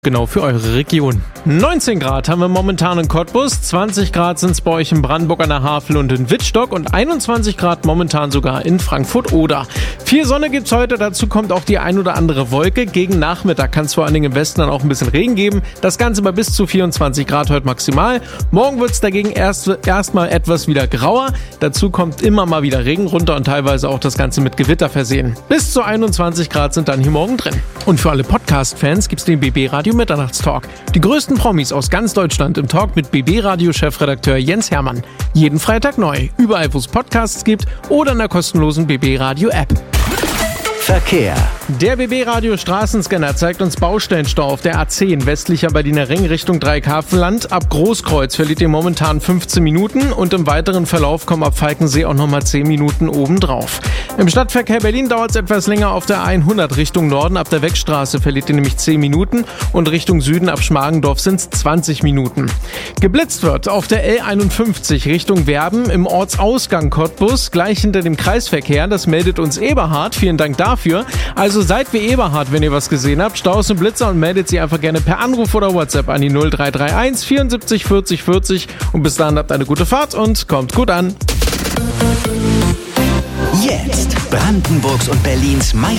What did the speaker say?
Genau für eure Region. 19 Grad haben wir momentan in Cottbus, 20 Grad sind es bei euch in Brandenburg an der Havel und in Wittstock und 21 Grad momentan sogar in Frankfurt-Oder. Viel Sonne gibt's heute, dazu kommt auch die ein oder andere Wolke. Gegen Nachmittag kann es vor allen Dingen im Westen dann auch ein bisschen Regen geben. Das Ganze bei bis zu 24 Grad heute maximal. Morgen wird's dagegen erstmal etwas wieder grauer. Dazu kommt immer mal wieder Regen runter und teilweise auch das Ganze mit Gewitter versehen. Bis zu 21 Grad sind dann hier morgen drin. Und für alle Podcast-Fans gibt's den BB Radio Mitternachtstalk. Die größten Promis aus ganz Deutschland im Talk mit BB-Radio-Chefredakteur Jens Hermann. Jeden Freitag neu, überall wo es Podcasts gibt oder in der kostenlosen BB-Radio-App. Verkehr. Der BB-Radio Straßenscanner zeigt uns Baustellenstau auf der A10 westlicher Berliner Ring Richtung Dreikarpfenland. Ab Großkreuz verliert ihr momentan 15 Minuten und im weiteren Verlauf kommen ab Falkensee auch nochmal 10 Minuten obendrauf. Im Stadtverkehr Berlin dauert es etwas länger auf der A100 Richtung Norden. Ab der Wegstraße verliert ihr nämlich 10 Minuten und Richtung Süden ab Schmargendorf sind es 20 Minuten. Geblitzt wird auf der L51 Richtung Werben im Ortsausgang Cottbus, gleich hinter dem Kreisverkehr. Das meldet uns Eberhard. Vielen Dank dafür. Also seid wie Eberhard, wenn ihr was gesehen habt. Staus und Blitzer und meldet sie einfach gerne per Anruf oder WhatsApp an die 0331 74 40 40. Und bis dahin habt eine gute Fahrt und kommt gut an. Jetzt Brandenburgs und Berlins meist